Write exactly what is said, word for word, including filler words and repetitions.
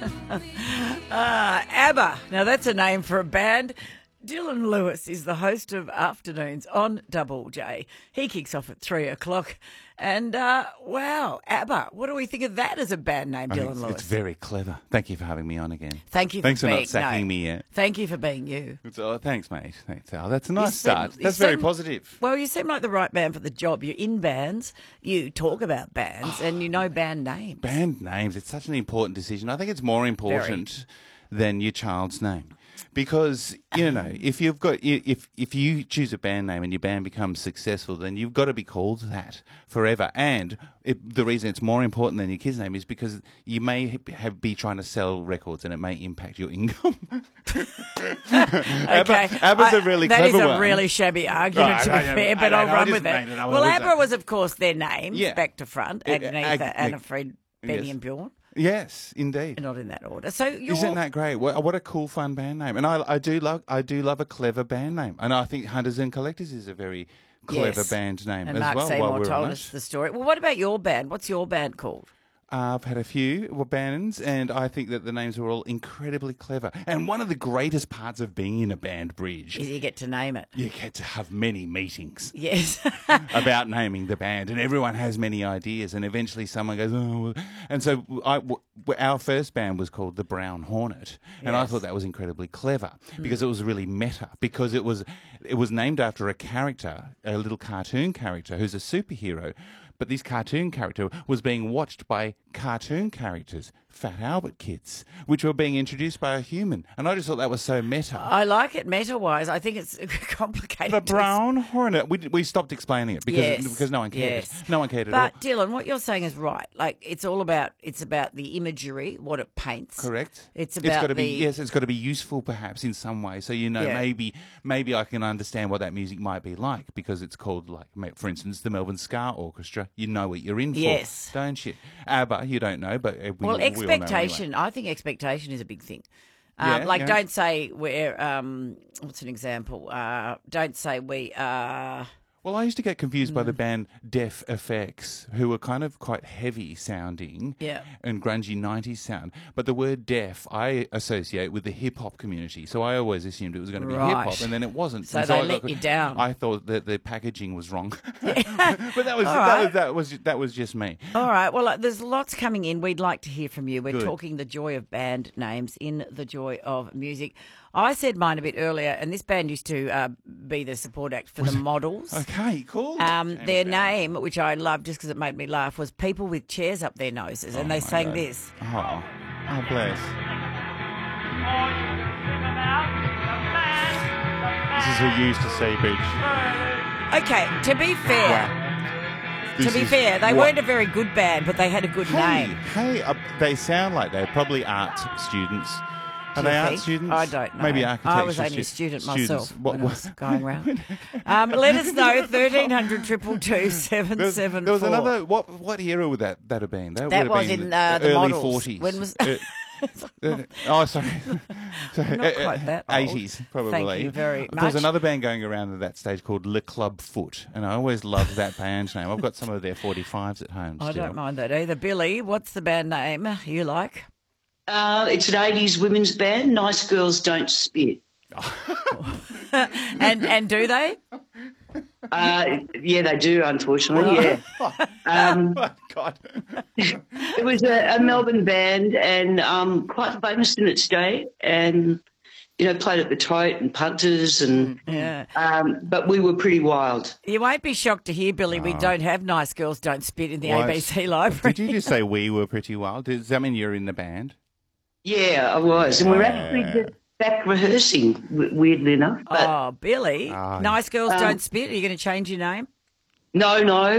Uh, ABBA. Now, that's a name for a band. Dylan Lewis is the host of Afternoons on Double J. He kicks off at three o'clock. And, uh, wow, ABBA. What do we think of that as a band name, Dylan it's, Lewis? It's very clever. Thank you for having me on again. Thank you Thanks for for being, not sacking no, me yet. Thank you for being you. It's, oh, thanks, mate. Thanks, Al. That's a nice seem- start. you That's very seem- positive. Well, you seem like the right man for the job. You're in bands, you talk about bands, and you know band names. Band names, it's such an important decision. I think it's more important than your child's name. Because, you know, if you've got if if you choose a band name and your band becomes successful, then you've got to be called that forever. And it, the reason it's more important than your kid's name is because you may have be trying to sell records and it may impact your income. Okay, ABBA, ABBA's I- a really that clever is a one. really shabby argument, Right, to I be know, fair, I but know, I'll I run just with made it. it up. Well, What was ABBA that? was, of course, their names, Yeah. back to front. It- Agnetha, Ag- Anna, Ag- Fred, Benny yes. and Bjorn. Yes, indeed. Not in that order. So you're... Isn't that great? What, what a cool, fun band name! And I, I do love, I do love a clever band name. And I think Hunters and Collectors is a very clever Yes. band name And as Mark well. Seymour while we're told on us it. the story. Well, what about your band? What's your band called? Uh, I've had a few bands, and I think that the names are all incredibly clever. And one of the greatest parts of being in a band, Bridge, Is you get to name it. you get to have many meetings Yes. about naming the band, and everyone has many ideas, and eventually someone goes, oh, well. And so I, w- our first band was called the Brown Hornet, and I Yes. thought that was incredibly clever because it was really meta, because it was it was named after a character, a little cartoon character who's a superhero. But this cartoon character was being watched by cartoon characters, Fat Albert kids, which were being introduced by a human. And I just thought that was so meta. I like it meta-wise. I think it's complicated. The to Brown Hornet. We, we stopped explaining it because Yes, because no one cared. yes. No one cared at all. But Dylan, what you're saying is right. Like it's all about it's about the imagery, what it paints. Correct. It's It's about got to be the- yes. It's got to be useful, perhaps in some way. So you know, Yeah. maybe maybe I can understand what that music might be like because it's called like, ma- for instance, the Melbourne Ska Orchestra. You know what you're in for, Yes. don't you? ABBA, you don't know, but uh, we, Well, we all know expectation. anyway. I think expectation is a big thing. Um, Yeah, like, yeah. don't say we're. Um, what's an example? Uh, don't say we are. Well, I used to get confused by the Mm. band Def F X, who were kind of quite heavy sounding Yeah. and grungy nineties sound. But the word deaf I associate with the hip hop community. So I always assumed it was going to be Right. hip hop, and then it wasn't. So And they I let got- you down. I thought that the packaging was wrong. but that was, All that right. was that was that was just me. All right. Well, uh, there's lots coming in. We'd like to hear from you. We're Good. talking the joy of band names in the joy of music. I said mine a bit earlier, and this band used to uh, be the support act for the Models. Okay, cool. Um, James their Brown. name, which I loved just because it made me laugh, was People with Chairs Up Their Noses, and Oh, they my sang God. this. Oh, oh, bless. This is who you used to see, Bridge. Okay, to be fair, to This be is fair, they what- weren't a very good band, but they had a good Hey, name. hey, uh, they sound like they're probably art students. Are Do you they art think? students? I don't know. Maybe architecture. I was only a stu- student students. myself What, when I what- was going round. Um, let us know, thirteen hundred two two two seven There was, seven there was four. another. What what era would that that have been? That, That would was have been in, uh, the early Models. forties. When was- Uh, uh, oh, sorry. sorry. Not quite that old. eighties, probably. Thank you very There was much. another band going around at that stage called Le Club Foot, and I always loved that band name. I've got some of their forty-fives at home. I still. don't mind that either. Billy, what's the band name you like? Uh, it's an eighties women's band. Nice Girls Don't Spit. And and do they? Uh, yeah, they do, unfortunately, yeah. Um, Oh, God. it was a, a Melbourne band and um, quite famous in its day and, you know, played at the Tote and Punters and, Yeah. um, but we were pretty wild. You won't be shocked to hear, Billy, Oh. we don't have Nice Girls Don't Spit in the What? A B C library. Did you just say we were pretty wild? Does that mean you're in the band? Yeah, I was. And we're Yeah. actually just back rehearsing, w- weirdly enough. But Oh, Billy, Oh, Nice Girls Um, Don't Spit. Are you going to change your name? no, no.